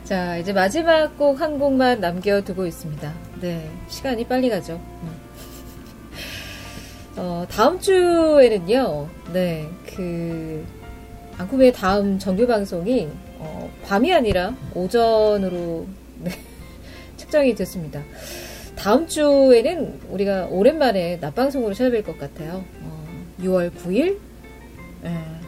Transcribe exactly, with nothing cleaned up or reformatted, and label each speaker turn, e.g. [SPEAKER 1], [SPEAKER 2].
[SPEAKER 1] 자, 이제 마지막 곡 한 곡만 남겨두고 있습니다. 네, 시간이 빨리 가죠. 어, 다음 주에는요, 네, 그, 앙쿠미의 다음 정규 방송이, 어, 밤이 아니라 오전으로, 네, 책정이 됐습니다. 다음 주에는 우리가 오랜만에 낮방송으로 찾아뵐 것 같아요. 어, 유월 구일? 네.